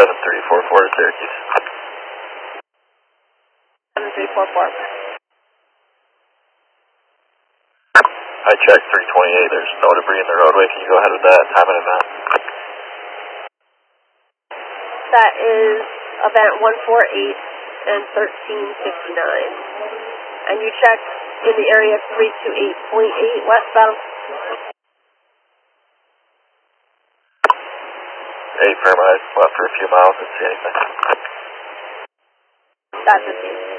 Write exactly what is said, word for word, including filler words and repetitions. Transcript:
seven three four four to Syracuse. seven three four four. I checked three twenty-eight, there's no debris in the roadway, can you go ahead with that, time and event? That is event one four eight and thirteen fifty-nine. And you checked in the area three two eight point eight westbound. Eight firm, I left for a few miles, didn't see anything. That's the same.